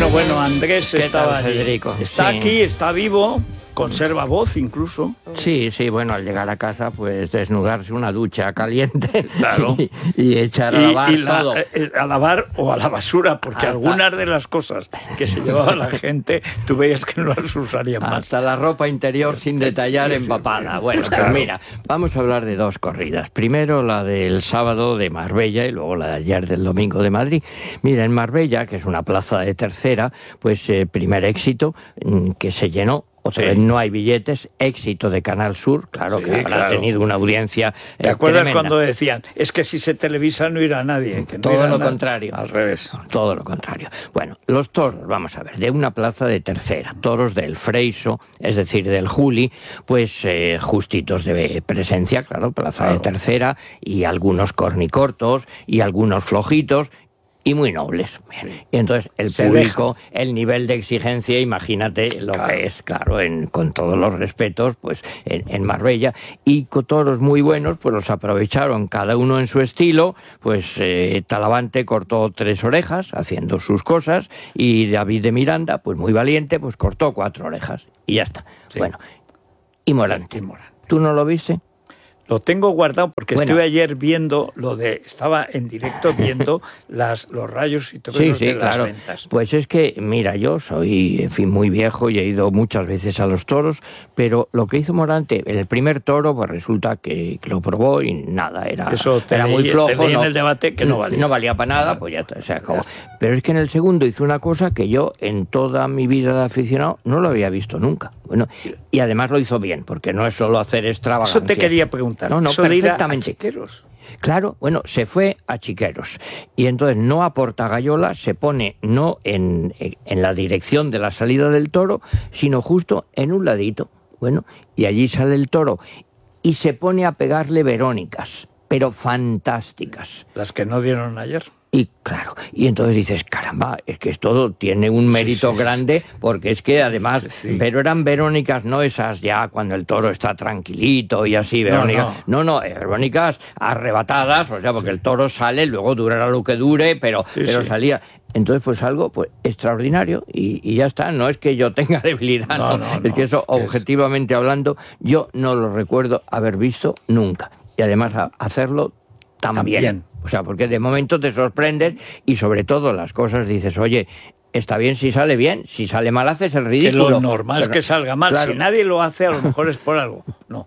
Bueno, Andrés estaba allí. Federico? Está Sí. aquí, está vivo, conserva voz incluso. Sí, bueno, al llegar a casa, pues desnudarse una ducha caliente, Claro. y echar a lavar todo. A lavar o a la basura, porque algunas de las cosas que se llevaba la gente, tú veías que no las usarían más. Hasta la ropa interior sin detallar empapada. Bueno, pues mira, vamos a hablar de dos corridas. Primero la del sábado de Marbella y luego la de ayer del domingo de Madrid. Mira, en Marbella, que es una plaza de tercera, pues primer éxito, que se llenó. Otra vez no hay billetes, éxito de Canal Sur, claro que habrá tenido una audiencia ¿Te acuerdas tremenda. cuando decían, es que si se televisa no irá nadie? Que no Todo irá lo nadie. contrario. Al revés. Todo lo contrario. Bueno, los toros, vamos a ver, de una plaza de tercera, toros del Freiso, es decir, del Juli, pues justitos de presencia, claro, plaza de tercera, y algunos cornicortos, y algunos flojitos, y muy nobles. Y entonces el público, el nivel de exigencia, imagínate lo que es, claro, con todos los respetos, pues en Marbella, y con toros muy buenos, pues los aprovecharon cada uno en su estilo. Pues Talavante cortó 3 orejas haciendo sus cosas, y David de Miranda, pues muy valiente, pues cortó 4 orejas y ya está. Sí. Bueno, y Morante. ¿Tú no lo viste? Lo tengo guardado porque estuve ayer viendo estaba en directo viendo los rayos y todo eso de las ventas. Pues es que, mira, yo soy, en fin, muy viejo y he ido muchas veces a los toros, pero lo que hizo Morante en el primer toro, pues resulta que lo probó y nada, era muy flojo. En el debate que no valía. No valía para nada, pues ya está, se acabó. Pero es que en el segundo hizo una cosa que yo en toda mi vida de aficionado no lo había visto nunca. Bueno, y además lo hizo bien, porque no es solo hacer extravagancia. Eso te quería preguntar. No, perfectamente. ¿A Chiqueros? Claro, bueno, se fue a Chiqueros. Y entonces no a Portagayola, se pone no en la dirección de la salida del toro, sino justo en un ladito. Bueno, y allí sale el toro y se pone a pegarle verónicas, pero fantásticas. Las que no dieron ayer. Y claro, y entonces dices, caramba, es que esto tiene un mérito grande, porque es que además, pero eran verónicas, no esas ya cuando el toro está tranquilito y así, verónicas. No, verónicas arrebatadas, o sea, porque el toro sale, luego durará lo que dure, pero salía. Entonces, pues algo pues extraordinario, y ya está. No es que yo tenga debilidad, es que eso, objetivamente hablando, yo no lo recuerdo haber visto nunca. Y además hacerlo tan bien. O sea, porque de momento te sorprendes y sobre todo las cosas dices, oye, está bien si sale bien, si sale mal haces el ridículo. Que lo normal es que salga mal. Claro. Si nadie lo hace, a lo mejor es por algo. No.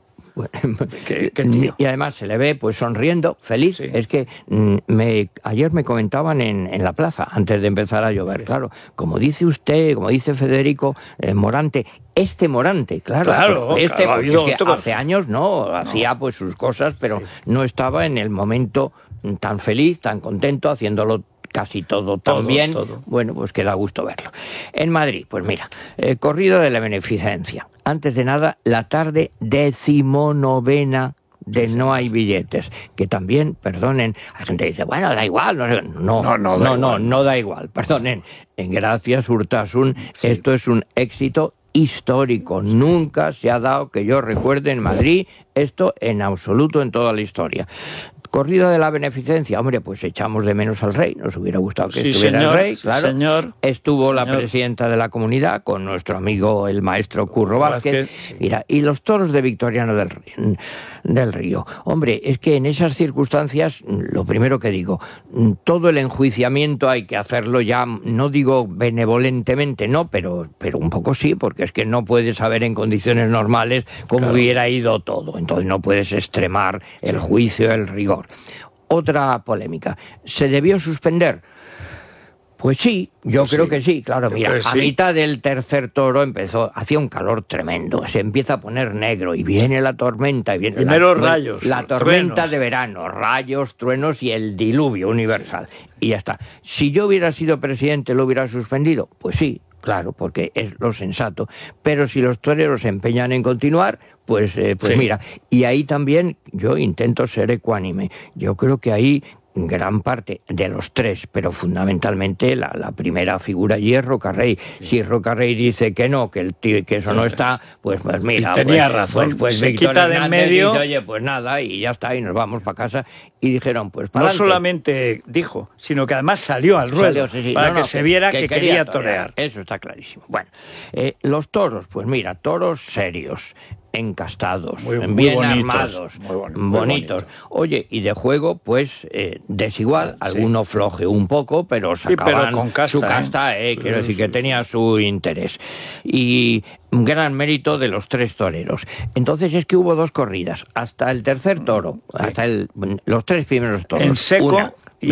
Y además se le ve pues sonriendo, feliz. Sí. Es que ayer me comentaban en la plaza, antes de empezar a llover, claro, como dice usted, como dice Federico, Morante, Morante, claro, porque hace años hacía pues sus cosas, pero no estaba en el momento tan feliz, tan contento, haciéndolo casi todo tan bien. Bueno, pues que da gusto verlo. En Madrid, pues mira, corrido de la beneficencia. Antes de nada, la tarde 19ª de No hay billetes, que también, perdonen, la gente dice, bueno, da igual, no da igual, perdonen, en Gracias Urtasun, esto es un éxito histórico, nunca se ha dado, que yo recuerde, en Madrid, esto en absoluto en toda la historia. Corrida de la beneficencia, hombre, pues echamos de menos al rey, nos hubiera gustado que estuviera el rey, claro. Estuvo la presidenta de la comunidad con nuestro amigo el maestro Curro Vázquez. Mira, y los toros de Victoriano del Río. Hombre, es que en esas circunstancias, lo primero que digo, todo el enjuiciamiento hay que hacerlo ya, no digo benevolentemente, no, pero un poco sí, porque es que no puedes saber en condiciones normales cómo hubiera ido todo. Entonces no puedes extremar el juicio, el rigor. Otra polémica. ¿Se debió suspender? Pues sí, yo creo que sí, claro, mira, a mitad del tercer toro hacía un calor tremendo, se empieza a poner negro y viene la tormenta, y viene rayos, la tormenta de verano, rayos, truenos y el diluvio universal, y ya está. Si yo hubiera sido presidente, ¿lo hubiera suspendido? Pues sí, claro, porque es lo sensato, pero si los toreros se empeñan en continuar, pues mira, y ahí también yo intento ser ecuánime, yo creo que ahí gran parte de los tres, pero fundamentalmente la primera figura allí es Rocarrey. Si Rocarrey dice que no, que eso no está, pues mira, tenía razón. Pues se Víctor quita de en medio. Dice, oye, pues nada, y ya está, y nos vamos para casa. Y dijeron, pues para no adelante. solamente dijo, sino que además salió al ruedo para que se viera que quería torear. Eso está clarísimo. Bueno, los toros, pues mira, toros serios, encastados, muy bien bonitos, armados, bonitos. Oye, y de juego, pues desigual, alguno flojeó un poco, pero sacaban con casta, su casta, quiero decir que tenía su interés. Y un gran mérito de los tres toreros. Entonces es que hubo 2 corridas, hasta el tercer toro, hasta los 3 primeros toros. En seco.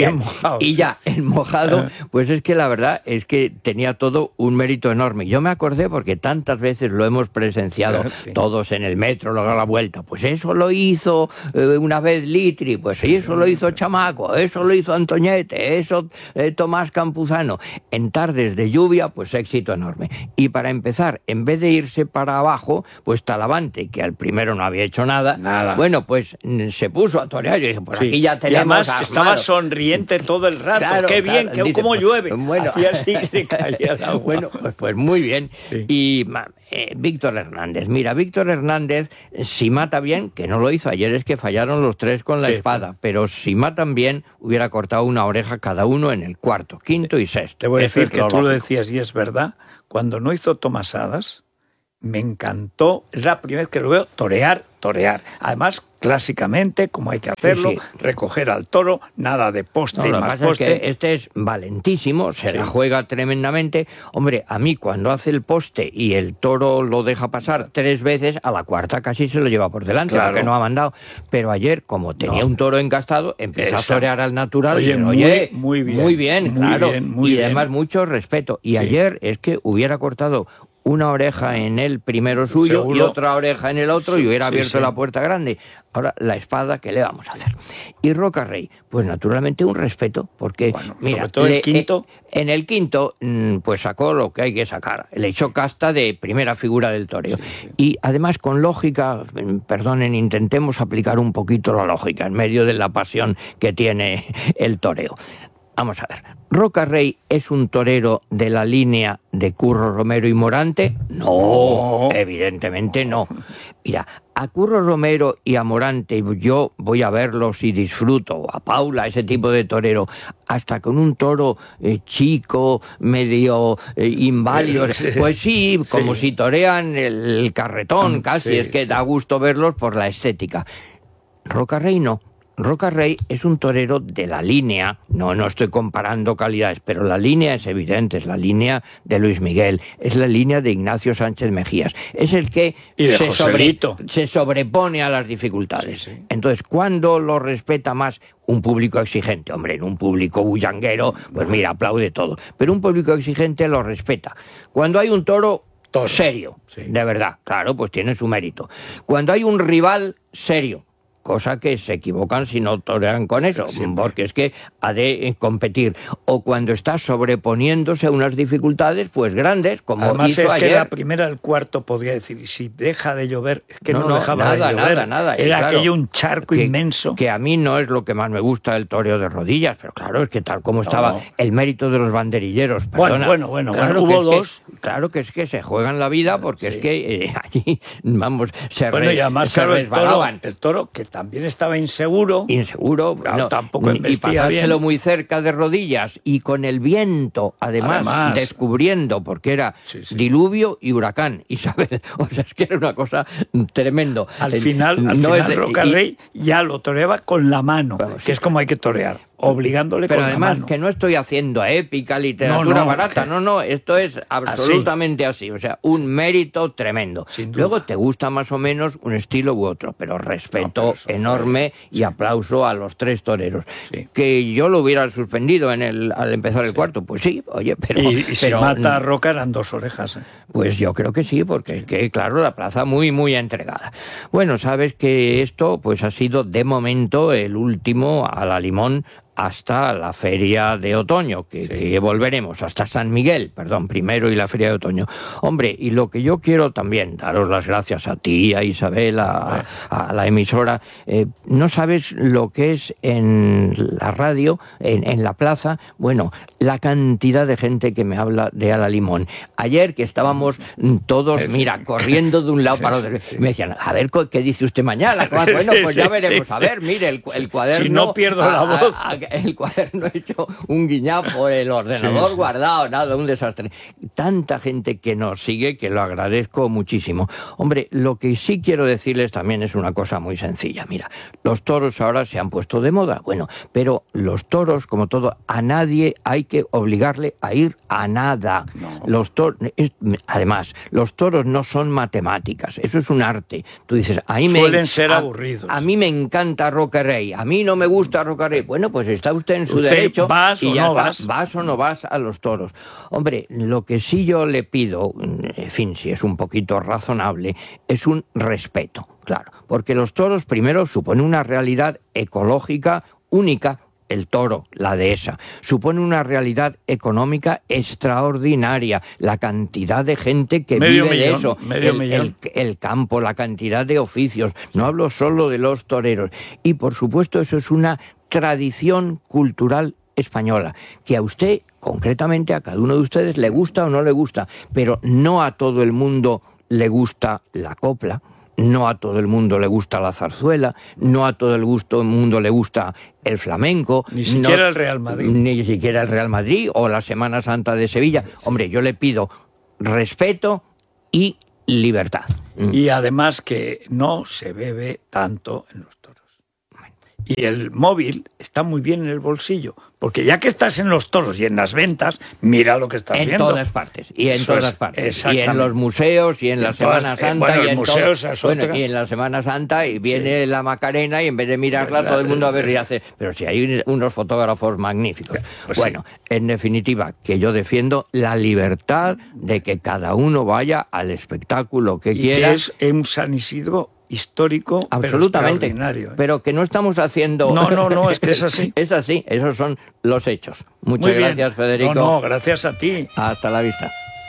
Y ya, en mojado, pues es que la verdad es que tenía todo un mérito enorme. Yo me acordé porque tantas veces lo hemos presenciado todos en el metro, luego a la vuelta. Pues eso lo hizo una vez Litri, pues eso lo hizo Chamaco, eso lo hizo Antoñete, eso Tomás Campuzano. En tardes de lluvia, pues éxito enorme. Y para empezar, en vez de irse para abajo, pues Talavante, que al primero no había hecho nada. Bueno, pues se puso a torear. Yo dije, pues aquí ya tenemos. Y además estaba sonriente todo el rato. Claro, qué bien, dice, cómo llueve. Bueno, así que caía el agua. Bueno, pues muy bien. Sí. Y Víctor Hernández. Mira, Víctor Hernández, si mata bien, que no lo hizo ayer, es que fallaron los 3 con la espada, pero si matan bien, hubiera cortado una oreja cada uno en el cuarto, quinto y sexto. Te voy a decir que tú lo decías y es verdad. Cuando no hizo tomasadas, me encantó. Es la primera vez que lo veo torear. Además, clásicamente, como hay que hacerlo, recoger al toro, nada de poste y más poste. Es que este es valentísimo, se la juega tremendamente. Hombre, a mí cuando hace el poste y el toro lo deja pasar 3 veces, a la cuarta casi se lo lleva por delante, porque no ha mandado. Pero ayer, como tenía un toro encastado, empezó a torear al natural. Oye, muy bien, claro. Y además mucho respeto. Y ayer es que hubiera cortado una oreja en el primero suyo, seguro, y otra oreja en el otro, y hubiera abierto la puerta grande. Ahora, la espada, ¿qué le vamos a hacer? Y Rocarrey, pues naturalmente un respeto, porque, mira, sobre todo el quinto. En el quinto, pues sacó lo que hay que sacar. Le echó casta de primera figura del toreo. Y además, con lógica, perdonen, intentemos aplicar un poquito la lógica en medio de la pasión que tiene el toreo. Vamos a ver, ¿Rocarrey es un torero de la línea de Curro Romero y Morante? No, evidentemente no. Mira, a Curro Romero y a Morante yo voy a verlos y disfruto, a Paula, ese tipo de torero, hasta con un toro chico, medio inválido, pues sí, como si torean el carretón casi, es que da gusto verlos por la estética. Rocarrey no. Rocarrey es un torero de la línea, no estoy comparando calidades, pero la línea es evidente, es la línea de Luis Miguel, es la línea de Ignacio Sánchez Mejías, es el que se sobrepone a las dificultades. Entonces, ¿cuándo lo respeta más un público exigente? Hombre, en un público bullanguero, pues mira, aplaude todo, pero un público exigente lo respeta. Cuando hay un toro serio, de verdad, claro, pues tiene su mérito. Cuando hay un rival serio, cosa que se equivocan si no torean con eso, porque es que ha de competir. O cuando está sobreponiéndose a unas dificultades, pues grandes, como además hizo es ayer. Que la primera, el cuarto, podría decir, y si deja de llover, es que no dejaba de llover. Nada. Era claro, aquello un charco inmenso. Que a mí no es lo que más me gusta del toreo de rodillas, pero claro, es que tal como estaba el mérito de los banderilleros. Perdona, bueno, hubo 2. Claro que es que se juegan la vida, porque es que allí, vamos, se resbalaban. El toro que también estaba inseguro, bueno, tampoco y pasárselo muy cerca de rodillas y con el viento además descubriendo, porque era diluvio y huracán, Isabel, o sea, es que era una cosa tremendo. Al final Rocarrey ya lo toreaba con la mano, que es como hay que torear, obligándole pero con la mano. Pero además que no estoy haciendo épica, literatura barata, esto es absolutamente así, o sea, un mérito tremendo. Luego te gusta más o menos un estilo u otro, pero respeto enorme y aplauso a los 3 toreros. Que yo lo hubiera suspendido al empezar el cuarto, pues sí, oye, pero... Y si mata a Roca eran 2 orejas. Pues yo creo que sí, porque es que, claro, la plaza muy, muy entregada. Bueno, sabes que esto pues ha sido de momento el último a la limón hasta la feria de otoño, que volveremos, hasta San Miguel, primero, y la feria de otoño. Hombre, y lo que yo quiero también, daros las gracias a ti, a Isabel, a la emisora. No sabes lo que es en la radio, en la plaza, bueno, la cantidad de gente que me habla de Ala Limón. Ayer que estábamos todos, corriendo de un lado para otro, me decían, a ver, ¿qué dice usted mañana? Bueno, pues ya veremos. A ver, mire, el cuaderno... Si no pierdo la voz... El cuaderno hecho un guiñapo, el ordenador guardado, nada, un desastre. Tanta gente que nos sigue que lo agradezco muchísimo. Hombre, lo que sí quiero decirles también es una cosa muy sencilla. Mira, los toros ahora se han puesto de moda, bueno, pero los toros, como todo, a nadie hay que obligarle a ir a nada. No. Además, los toros no son matemáticas, eso es un arte. Tú dices, suelen ser aburridos. A mí me encanta Roca Rey, a mí no me gusta Roca Rey. Bueno, pues está usted en su derecho. ¿Vas y o ya no está. vas? ¿Vas o no vas a los toros? Hombre, lo que sí yo le pido, en fin, si es un poquito razonable, es un respeto, claro. Porque los toros, primero, suponen una realidad ecológica única. El toro, la dehesa, supone una realidad económica extraordinaria. La cantidad de gente que vive de eso, el campo, la cantidad de oficios. No hablo solo de los toreros. Y por supuesto eso es una tradición cultural española, que a usted, concretamente a cada uno de ustedes, le gusta o no le gusta, pero no a todo el mundo le gusta la copla. No a todo el mundo le gusta la zarzuela, no a todo el mundo le gusta el flamenco. Ni siquiera el Real Madrid. Ni siquiera el Real Madrid o la Semana Santa de Sevilla. Hombre, yo le pido respeto y libertad. Y además que no se bebe tanto en los toros. Y el móvil está muy bien en el bolsillo, porque ya que estás en los toros y en las ventas, mira lo que estás viendo. En todas partes, y en todas partes. Y en los museos, y en la Semana Santa, y en museos y en la Semana Santa, y viene la Macarena, y en vez de mirarla, todo el mundo a ver y hace... Pero si hay unos fotógrafos magníficos. Pues bueno, en definitiva, que yo defiendo la libertad de que cada uno vaya al espectáculo que quiera. Que es en San Isidro histórico, absolutamente, pero que no estamos haciendo... No, es que es así. Es así, esos son los hechos. Muchas gracias, Federico. No, gracias a ti. Hasta la vista.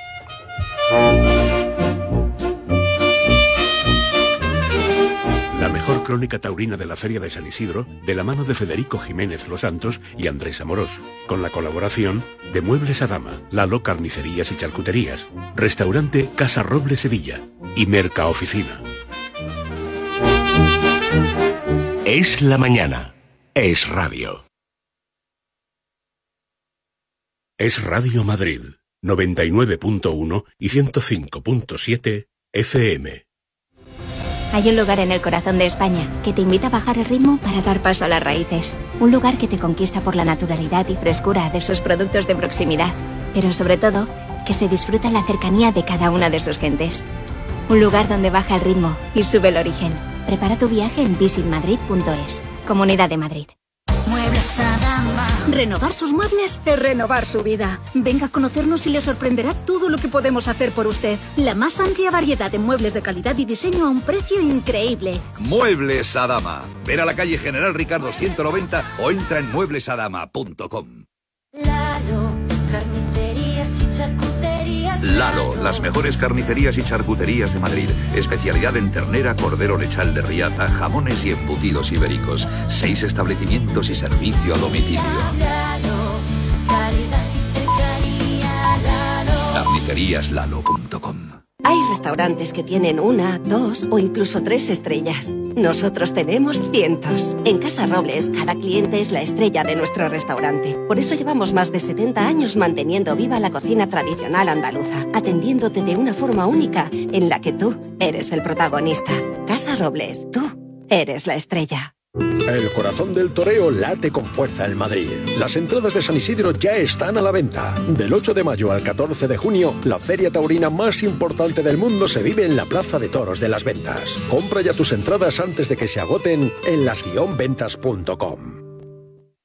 La mejor crónica taurina de la Feria de San Isidro, de la mano de Federico Jiménez Los Santos y Andrés Amorós, con la colaboración de Muebles Adama, Lalo Carnicerías y Charcuterías, Restaurante Casa Roble Sevilla y Merca Oficina. Es la mañana. Es radio. Es Radio Madrid, 99.1 y 105.7 FM. Hay un lugar en el corazón de España que te invita a bajar el ritmo para dar paso a las raíces. Un lugar que te conquista por la naturalidad y frescura de sus productos de proximidad, pero sobre todo, que se disfruta la cercanía de cada una de sus gentes. Un lugar donde baja el ritmo y sube el origen. Prepara tu viaje en visitmadrid.es. Comunidad de Madrid. Muebles Adama. Renovar sus muebles es renovar su vida. Venga a conocernos y le sorprenderá todo lo que podemos hacer por usted. La más amplia variedad de muebles de calidad y diseño a un precio increíble. Muebles Adama. Ven a la calle General Ricardo 190 o entra en mueblesadama.com. Lalo, carnicerías y charcuterías. Lalo, las mejores carnicerías y charcuterías de Madrid. Especialidad en ternera, cordero lechal de Riaza, jamones y embutidos ibéricos. 6 establecimientos y servicio a domicilio. Lalo, calidad y cercanía. Lalo. Carniceríaslalo.com. Hay restaurantes que tienen 1, 2 o incluso 3 estrellas. Nosotros tenemos cientos. En Casa Robles, cada cliente es la estrella de nuestro restaurante. Por eso llevamos más de 70 años manteniendo viva la cocina tradicional andaluza, atendiéndote de una forma única en la que tú eres el protagonista. Casa Robles, tú eres la estrella. El corazón del toreo late con fuerza en Madrid. Las entradas de San Isidro ya están a la venta. Del 8 de mayo al 14 de junio, la feria taurina más importante del mundo se vive en la Plaza de Toros de las Ventas. Compra ya tus entradas antes de que se agoten en las-ventas.com.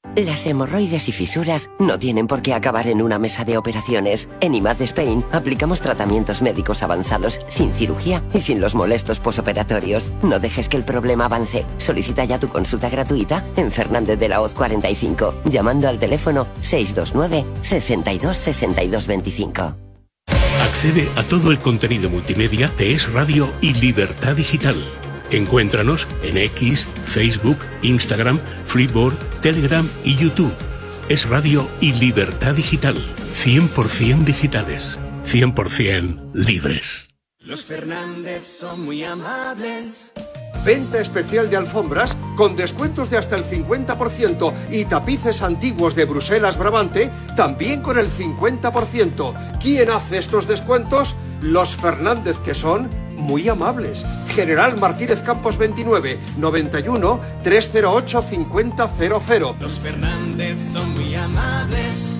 Las hemorroides y fisuras no tienen por qué acabar en una mesa de operaciones. En IMAD Spain aplicamos tratamientos médicos avanzados, sin cirugía y sin los molestos posoperatorios. No dejes que el problema avance. Solicita ya tu consulta gratuita en Fernández de la Hoz 45, llamando al teléfono 629 62 62 25. Accede a todo el contenido multimedia de Es Radio y Libertad Digital. Encuéntranos en X, Facebook, Instagram, Flipboard, Telegram y YouTube. Es Radio y Libertad Digital. 100% digitales. 100% libres. Los Fernández son muy amables. Venta especial de alfombras con descuentos de hasta el 50% y tapices antiguos de Bruselas Brabante también con el 50%. ¿Quién hace estos descuentos? Los Fernández, que son muy amables. General Martínez Campos 29, 91 308 5000. Los Fernández son muy amables.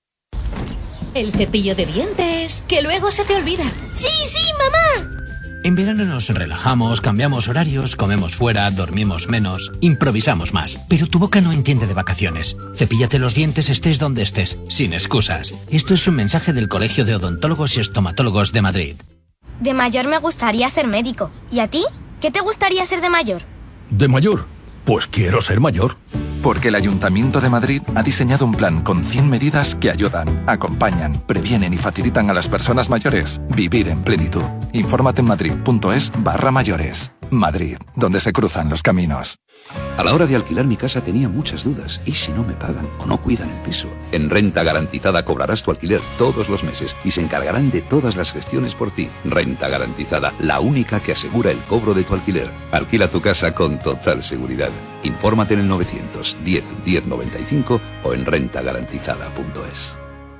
El cepillo de dientes, que luego se te olvida. ¡Sí, sí, mamá! En verano nos relajamos, cambiamos horarios, comemos fuera, dormimos menos, improvisamos más. Pero tu boca no entiende de vacaciones. Cepíllate los dientes estés donde estés, sin excusas. Esto es un mensaje del Colegio de Odontólogos y Estomatólogos de Madrid. De mayor me gustaría ser médico. ¿Y a ti? ¿Qué te gustaría ser de mayor? ¿De mayor? Pues quiero ser mayor. Porque el Ayuntamiento de Madrid ha diseñado un plan con 100 medidas que ayudan, acompañan, previenen y facilitan a las personas mayores vivir en plenitud. Infórmate en madrid.es/mayores. Madrid, donde se cruzan los caminos. A la hora de alquilar mi casa tenía muchas dudas. ¿Y si no me pagan o no cuidan el piso? En Renta Garantizada cobrarás tu alquiler todos los meses y se encargarán de todas las gestiones por ti. Renta Garantizada, la única que asegura el cobro de tu alquiler. Alquila tu casa con total seguridad. Infórmate en el 910 1095 o en rentagarantizada.es.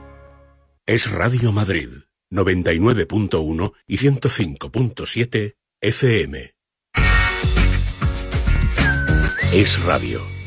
Es Radio Madrid, 99.1 y 105.7 FM. Es Radio.